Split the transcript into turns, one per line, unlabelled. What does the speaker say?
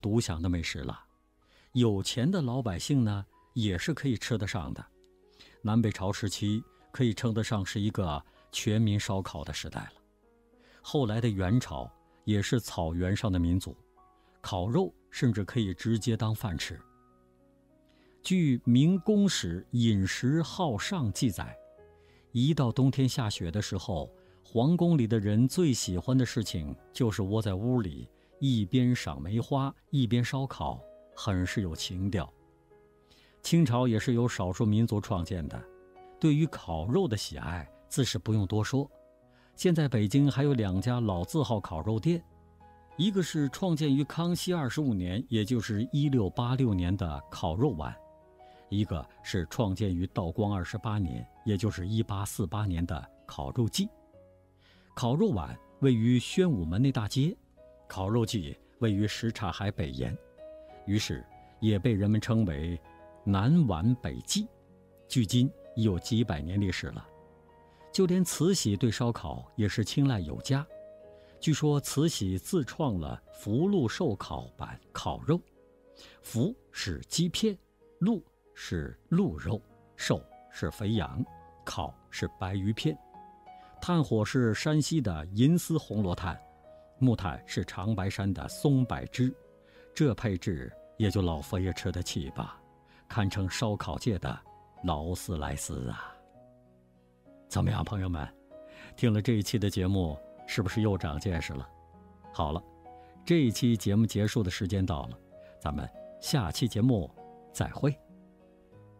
独享的美食了。有钱的老百姓呢，也是可以吃得上的。南北朝时期可以称得上是一个全民烧烤的时代了。后来的元朝也是草原上的民族，烤肉甚至可以直接当饭吃。据《明宫史饮食号上》记载，一到冬天下雪的时候，皇宫里的人最喜欢的事情就是窝在屋里，一边赏梅花一边烧烤，很是有情调。清朝也是由少数民族创建的，对于烤肉的喜爱自是不用多说。现在北京还有2家老字号烤肉店，一个是创建于康熙25年，也就是1686年的烤肉碗，一个是创建于道光28年，也就是1848年的烤肉记。烤肉碗位于宣武门内大街，烤肉记位于什刹海北沿，于是也被人们称为南碗北记，距今已有几百年历史了。就连慈禧对烧烤也是青睐有加，据说慈禧自创了福禄寿烤版烤肉，福是鸡片，禄是鹿肉，寿是肥羊，烤是白鱼片。炭火是山西的银丝红罗炭，木炭是长白山的松柏枝，这配置也就老佛爷吃得起吧，堪称烧烤界的劳斯莱斯啊。怎么样，朋友们，听了这一期的节目，是不是又长见识了？好了，这一期节目结束的时间到了，咱们下期节目再会。